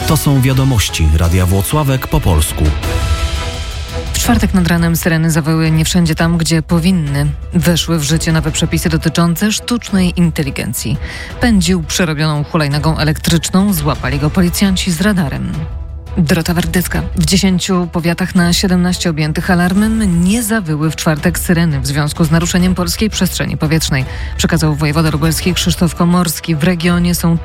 To są wiadomości Radia Włocławek po polsku. W czwartek nad ranem syreny zawyły nie wszędzie tam, gdzie powinny. Weszły w życie nowe przepisy dotyczące sztucznej inteligencji. Pędził przerobioną hulajnogą elektryczną, złapali go policjanci z radarem. Dorota Wardecka. W 10 powiatach na 17 objętych alarmem nie zawyły w czwartek syreny w związku z naruszeniem polskiej przestrzeni powietrznej. Przekazał wojewoda lubelski Krzysztof Komorski. W regionie są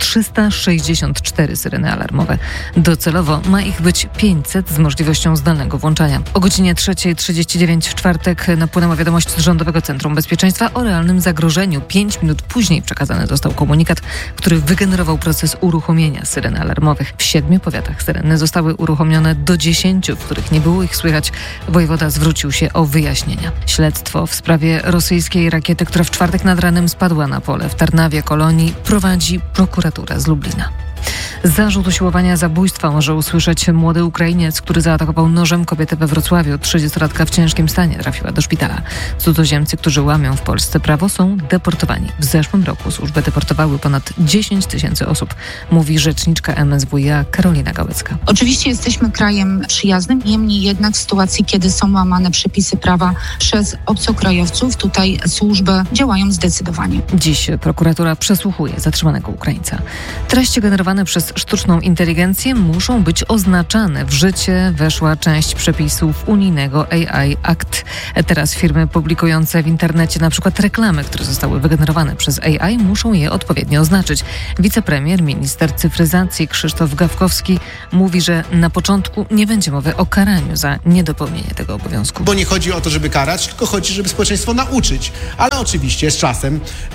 364 syreny alarmowe. Docelowo ma ich być 500 z możliwością zdalnego włączania. O godzinie 3:39 w czwartek napłynęła wiadomość z Rządowego Centrum Bezpieczeństwa o realnym zagrożeniu. 5 minut później przekazany został komunikat, który wygenerował proces uruchomienia syren alarmowych. W 7 powiatach syreny zostały uruchomione do 10, w których nie było ich słychać. Wojewoda zwrócił się o wyjaśnienia. Śledztwo w sprawie rosyjskiej rakiety, która w czwartek nad ranem spadła na pole w Tarnawie, Kolonii, prowadzi prokuratura z Lublina. Zarzut usiłowania zabójstwa może usłyszeć młody Ukrainiec, który zaatakował nożem kobietę we Wrocławiu. 30-latka w ciężkim stanie trafiła do szpitala. Cudzoziemcy, którzy łamią w Polsce prawo, są deportowani. W zeszłym roku służby deportowały ponad 10 000 osób, mówi rzeczniczka MSWiA Karolina Gałecka. Oczywiście jesteśmy krajem przyjaznym, niemniej jednak w sytuacji, kiedy są łamane przepisy prawa przez obcokrajowców, tutaj służby działają zdecydowanie. Dziś prokuratura przesłuchuje zatrzymanego Ukraińca. Treści generowane przez sztuczną inteligencję muszą być oznaczane. W życie weszła część przepisów unijnego AI Act. Teraz firmy publikujące w internecie na przykład reklamy, które zostały wygenerowane przez AI, muszą je odpowiednio oznaczyć. Wicepremier, minister cyfryzacji Krzysztof Gawkowski mówi, że na początku nie będzie mowy o karaniu za niedopełnienie tego obowiązku. Bo nie chodzi o to, żeby karać, tylko chodzi, żeby społeczeństwo nauczyć. Ale oczywiście z czasem,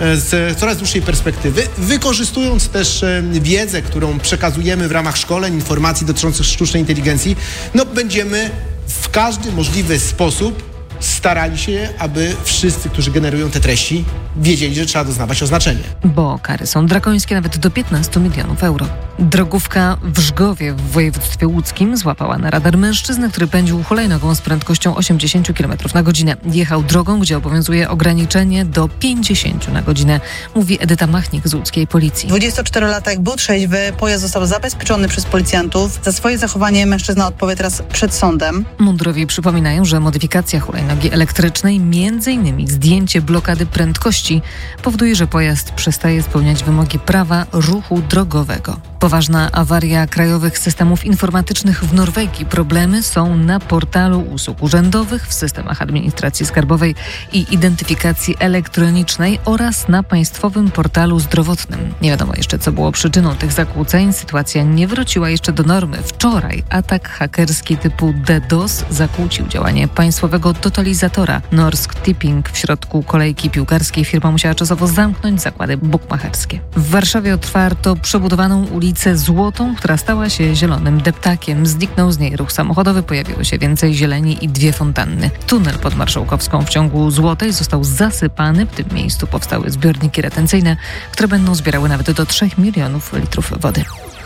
z coraz dłuższej perspektywy, wykorzystując też wiedzę, którą przekazujemy w ramach szkoleń, informacji dotyczących sztucznej inteligencji, będziemy w każdy możliwy sposób starali się, aby wszyscy, którzy generują te treści, wiedzieli, że trzeba doznawać oznaczenie. Bo kary są drakońskie, nawet do 15 milionów euro. Drogówka w Żgowie w województwie łódzkim złapała na radar mężczyznę, który pędził hulajnogą z prędkością 80 km na godzinę. Jechał drogą, gdzie obowiązuje ograniczenie do 50 na godzinę, mówi Edyta Machnik z łódzkiej policji. 24-latek był trzeźwy, pojazd został zabezpieczony przez policjantów. Za swoje zachowanie mężczyzna odpowie teraz przed sądem. Mundurowi przypominają, że modyfikacja hulajnogi elektrycznej, m.in. zdjęcie blokady prędkości, powoduje, że pojazd przestaje spełniać wymogi prawa ruchu drogowego. Poważna awaria krajowych systemów informatycznych w Norwegii. Problemy są na portalu usług urzędowych, w systemach administracji skarbowej i identyfikacji elektronicznej oraz na państwowym portalu zdrowotnym. Nie wiadomo jeszcze, co było przyczyną tych zakłóceń. Sytuacja nie wróciła jeszcze do normy. Wczoraj atak hakerski typu DDoS zakłócił działanie państwowego totalizatora Norsk Tipping. W środku kolejki piłkarskiej firma musiała czasowo zamknąć zakłady bukmacherskie. W Warszawie otwarto przebudowaną ulicę Złotą, która stała się zielonym deptakiem. Zniknął z niej ruch samochodowy, pojawiło się więcej zieleni i 2 fontanny. Tunel pod Marszałkowską w ciągu Złotej został zasypany. W tym miejscu powstały zbiorniki retencyjne, które będą zbierały nawet do 3 milionów litrów wody.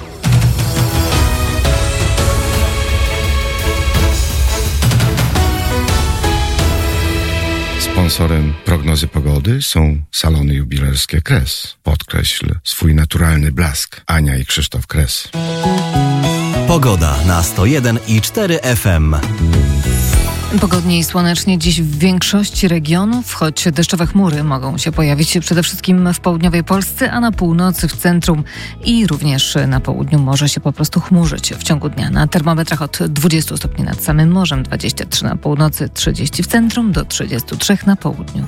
Sponsorem prognozy pogody są salony jubilerskie Kres. Podkreśl swój naturalny blask. Ania i Krzysztof Kres. Pogoda na 101,4 FM. Pogodnie i słonecznie dziś w większości regionów, choć deszczowe chmury mogą się pojawić przede wszystkim w południowej Polsce, a na północy, w centrum i również na południu może się po prostu chmurzyć w ciągu dnia. Na termometrach od 20 stopni nad samym morzem, 23 na północy, 30 w centrum, do 33 na południu.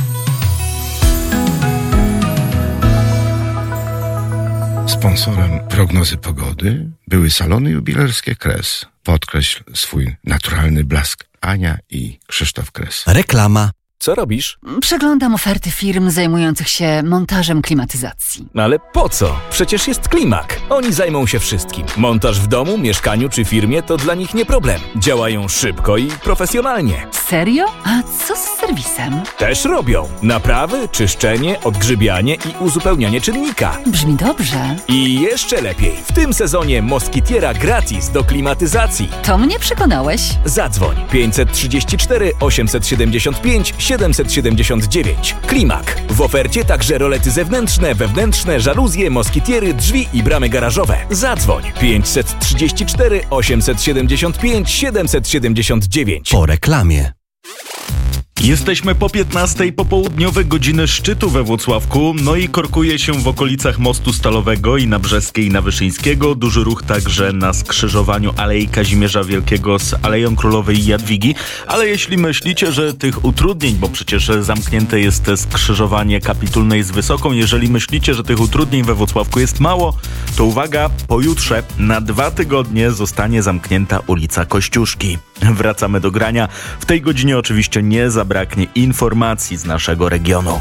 Sponsorem prognozy pogody były salony jubilerskie Kres. Podkreśl swój naturalny blask. Ania i Krzysztof Kres. Reklama. Co robisz? Przeglądam oferty firm zajmujących się montażem klimatyzacji. Ale po co? Przecież jest Klimak. Oni zajmą się wszystkim. Montaż w domu, mieszkaniu czy firmie to dla nich nie problem. Działają szybko i profesjonalnie. Serio? A co z serwisem? Też robią. Naprawy, czyszczenie, odgrzybianie i uzupełnianie czynnika. Brzmi dobrze. I jeszcze lepiej. W tym sezonie Moskitiera gratis do klimatyzacji. To mnie przekonałeś. Zadzwoń 534 875 779. Klimak. W ofercie także rolety zewnętrzne, wewnętrzne, żaluzje, moskitiery, drzwi i bramy garażowe. Zadzwoń 534 875 779. Po reklamie. Jesteśmy po 15:00, popołudniowe godziny szczytu we Włocławku, no i korkuje się w okolicach Mostu Stalowego i na Brzeskiej i na Wyszyńskiego. Duży ruch także na skrzyżowaniu Alei Kazimierza Wielkiego z Aleją Królowej Jadwigi. Ale jeśli myślicie, że tych utrudnień, bo przecież zamknięte jest skrzyżowanie Kapitulnej z Wysoką, jeżeli myślicie, że tych utrudnień we Włocławku jest mało, to uwaga, pojutrze na 2 tygodnie zostanie zamknięta ulica Kościuszki. Wracamy do grania. W tej godzinie oczywiście nie zabraknie informacji z naszego regionu.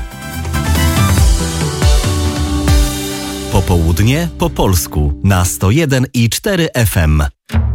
Popołudnie po polsku na 101,4 FM.